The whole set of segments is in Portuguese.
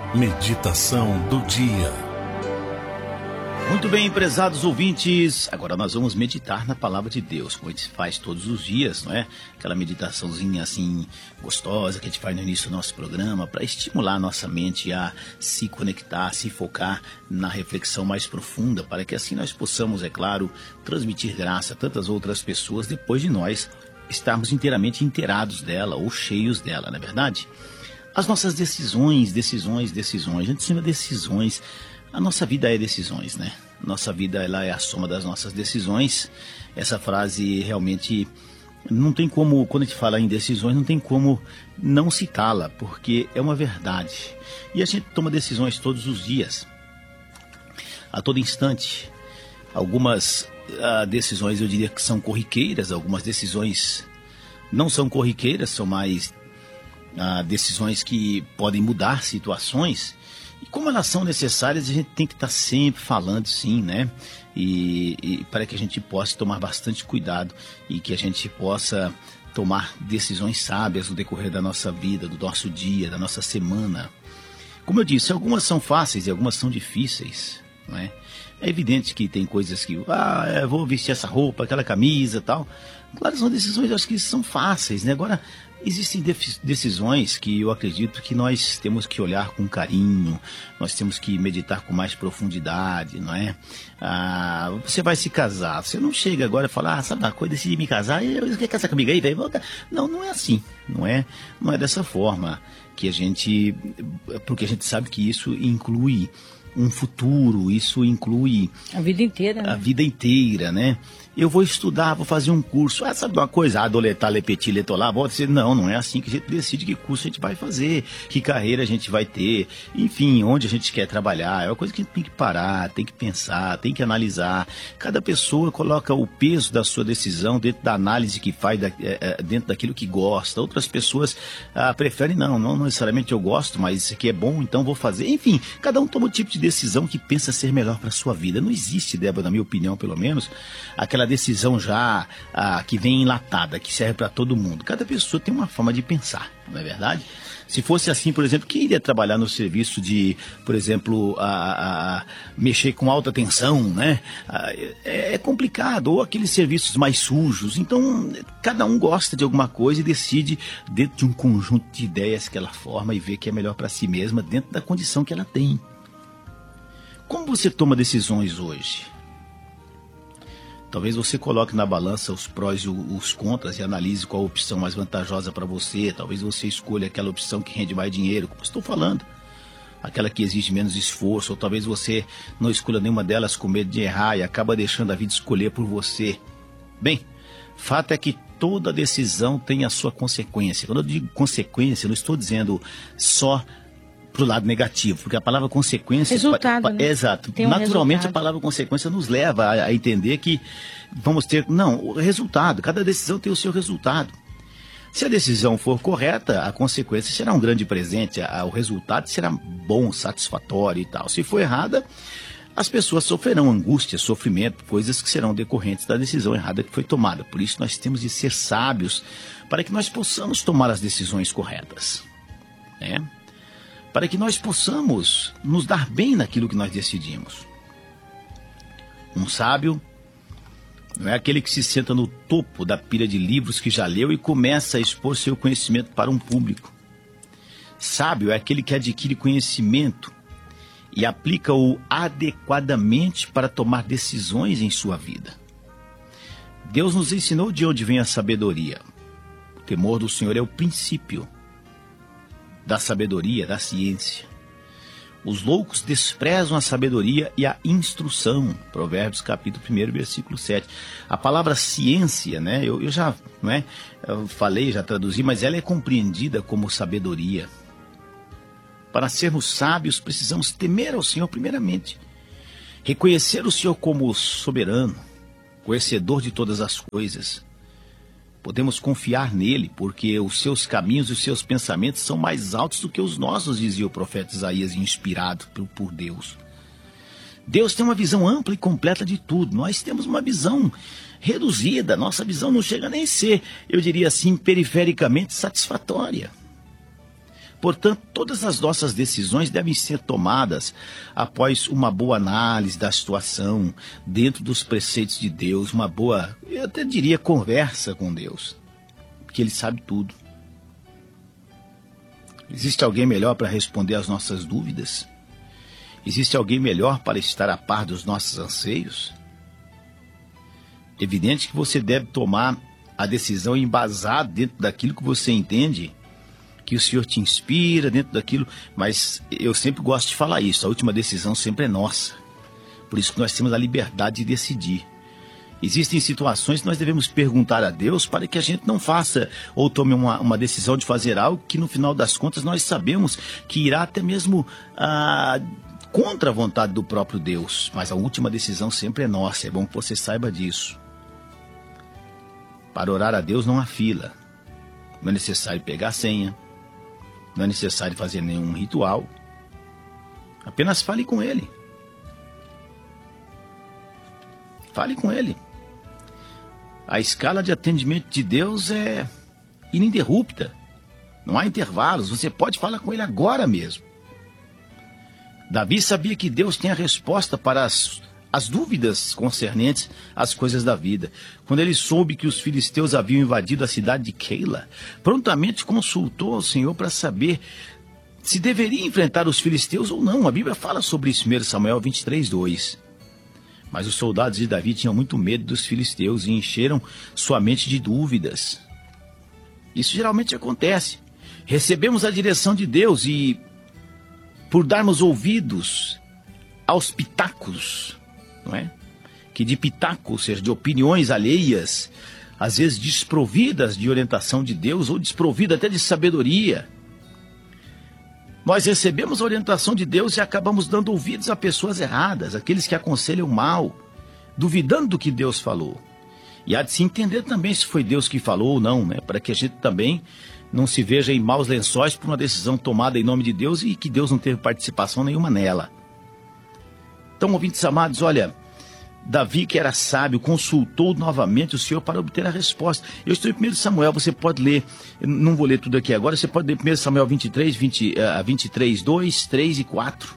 Meditação do dia. Muito bem, prezados ouvintes, agora nós vamos meditar na Palavra de Deus, como a gente faz todos os dias, não é? Aquela meditaçãozinha assim, gostosa que a gente faz no início do nosso programa, para estimular a nossa mente a se conectar, se focar na reflexão mais profunda, para que assim nós possamos, é claro, transmitir graça a tantas outras pessoas depois de nós estarmos inteiramente inteirados dela ou cheios dela, não é verdade? As nossas decisões, a gente chama decisões. A nossa vida é decisões, né? Nossa vida, ela é a soma das nossas decisões. Essa frase realmente não tem como, quando a gente fala em decisões, não tem como não citá-la, porque é uma verdade. E a gente toma decisões todos os dias, a todo instante. Algumas decisões eu diria que são corriqueiras, algumas decisões não são corriqueiras, são mais decisões que podem mudar situações. E como elas são necessárias, a gente tem que estar sempre falando sim, né? E para que a gente possa tomar bastante cuidado e que a gente possa tomar decisões sábias no decorrer da nossa vida, do nosso dia, da nossa semana. Como eu disse, algumas são fáceis e algumas são difíceis, não é? É evidente que tem coisas que, eu vou vestir essa roupa, aquela camisa e tal. Claro, são decisões, acho que são fáceis, né? Agora, existem decisões que eu acredito que nós temos que olhar com carinho, nós temos que meditar com mais profundidade, não é? Você vai se casar, você não chega agora e fala, sabe uma coisa, decidi me casar, eu quer casar comigo aí, velho? Não, não é assim, não é dessa forma que a gente, porque a gente sabe que isso inclui um futuro, isso inclui a vida inteira, né? A vida inteira, né? Eu vou estudar, vou fazer um curso. Sabe uma coisa? Adoletar, lepetir, letolar, vou dizer, não é assim que a gente decide que curso a gente vai fazer, que carreira a gente vai ter, enfim, onde a gente quer trabalhar. É uma coisa que a gente tem que parar, tem que pensar, tem que analisar. Cada pessoa coloca o peso da sua decisão dentro da análise que faz, dentro daquilo que gosta. Outras pessoas preferem, não necessariamente eu gosto, mas isso aqui é bom, então vou fazer. Enfim, cada um toma o tipo de decisão que pensa ser melhor para a sua vida. Não existe, Débora, na minha opinião, pelo menos, aquela decisão já que vem enlatada, que serve para todo mundo. Cada pessoa tem uma forma de pensar, não é verdade? Se fosse assim, por exemplo, quem iria trabalhar no serviço de, por exemplo, mexer com alta tensão, né? É complicado, ou aqueles serviços mais sujos. Então, cada um gosta de alguma coisa e decide dentro de um conjunto de ideias que ela forma e vê que é melhor para si mesma dentro da condição que ela tem. Como você toma decisões hoje? Talvez você coloque na balança os prós e os contras e analise qual a opção mais vantajosa para você. Talvez você escolha aquela opção que rende mais dinheiro, como estou falando. Aquela que exige menos esforço. Ou talvez você não escolha nenhuma delas com medo de errar e acaba deixando a vida escolher por você. Bem, fato é que toda decisão tem a sua consequência. Quando eu digo consequência, eu não estou dizendo só pro lado negativo, porque a palavra consequência... Resultado, né? Exato. Tem um naturalmente resultado. A palavra consequência nos leva a entender que vamos ter... Não, o resultado. Cada decisão tem o seu resultado. Se a decisão for correta, a consequência será um grande presente, o resultado será bom, satisfatório e tal. Se for errada, as pessoas sofrerão angústia, sofrimento, coisas que serão decorrentes da decisão errada que foi tomada. Por isso nós temos de ser sábios para que nós possamos tomar as decisões corretas, né? Para que nós possamos nos dar bem naquilo que nós decidimos. Um sábio não é aquele que se senta no topo da pilha de livros que já leu e começa a expor seu conhecimento para um público. Sábio é aquele que adquire conhecimento e aplica-o adequadamente para tomar decisões em sua vida. Deus nos ensinou de onde vem a sabedoria. O temor do Senhor é o princípio da sabedoria, da ciência. Os loucos desprezam a sabedoria e a instrução. Provérbios capítulo 1, versículo 7. A palavra ciência, né? Eu já eu falei, já traduzi, mas ela é compreendida como sabedoria. Para sermos sábios, precisamos temer ao Senhor primeiramente. Reconhecer o Senhor como soberano, conhecedor de todas as coisas. Podemos confiar nele, porque os seus caminhos e os seus pensamentos são mais altos do que os nossos, dizia o profeta Isaías, inspirado por Deus. Deus tem uma visão ampla e completa de tudo. Nós temos uma visão reduzida. Nossa visão não chega nem a ser, eu diria assim, perifericamente satisfatória. Portanto, todas as nossas decisões devem ser tomadas após uma boa análise da situação, dentro dos preceitos de Deus, uma boa, eu até diria, conversa com Deus, porque Ele sabe tudo. Existe alguém melhor para responder às nossas dúvidas? Existe alguém melhor para estar a par dos nossos anseios? Evidente que você deve tomar a decisão embasada dentro daquilo que você entende, que o Senhor te inspira, dentro daquilo, mas eu sempre gosto de falar isso, a última decisão sempre é nossa. Por isso que nós temos a liberdade de decidir. Existem situações que nós devemos perguntar a Deus para que a gente não faça ou tome uma decisão de fazer algo que no final das contas nós sabemos que irá até mesmo contra a vontade do próprio Deus. Mas a última decisão sempre é nossa, é bom que você saiba disso. Para orar a Deus não há fila, não é necessário pegar a senha, não é necessário fazer nenhum ritual, apenas fale com Ele. Fale com Ele. A escala de atendimento de Deus é ininterrupta. Não há intervalos. Você pode falar com Ele agora mesmo. Davi sabia que Deus tem a resposta para as dúvidas concernentes às coisas da vida. Quando ele soube que os filisteus haviam invadido a cidade de Keila, prontamente consultou ao Senhor para saber se deveria enfrentar os filisteus ou não. A Bíblia fala sobre isso em 1 Samuel 23:2. Mas os soldados de Davi tinham muito medo dos filisteus e encheram sua mente de dúvidas. Isso geralmente acontece. Recebemos a direção de Deus e, por darmos ouvidos aos pitacos, não é? Que de pitaco, ou seja, de opiniões alheias, às vezes desprovidas de orientação de Deus ou desprovidas até de sabedoria, nós recebemos a orientação de Deus e acabamos dando ouvidos a pessoas erradas, aqueles que aconselham mal, duvidando do que Deus falou. E há de se entender também se foi Deus que falou ou não, né? Para que a gente também não se veja em maus lençóis por uma decisão tomada em nome de Deus e que Deus não teve participação nenhuma nela. Então, ouvintes amados, olha, Davi, que era sábio, consultou novamente o Senhor para obter a resposta. Eu estou em 1 Samuel, você pode ler, eu não vou ler tudo aqui agora, você pode ler 1 Samuel 23, 2, 3 e 4.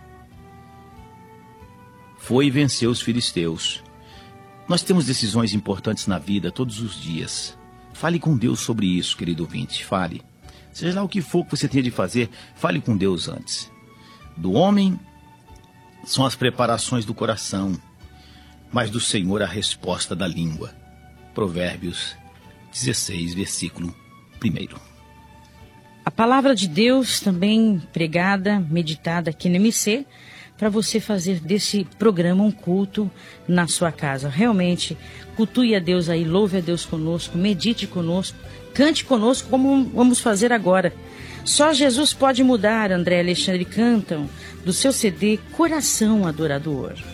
Foi e venceu os filisteus. Nós temos decisões importantes na vida todos os dias. Fale com Deus sobre isso, querido ouvinte, fale. Seja lá o que for que você tenha de fazer, fale com Deus antes. Do homem são as preparações do coração, mas do Senhor a resposta da língua. Provérbios 16, versículo 1. A palavra de Deus também pregada, meditada aqui no MC, para você fazer desse programa um culto na sua casa. Realmente, cultue a Deus aí, louve a Deus conosco, medite conosco, cante conosco como vamos fazer agora. Só Jesus pode mudar, André Alexandre cantam, do seu CD Coração Adorador.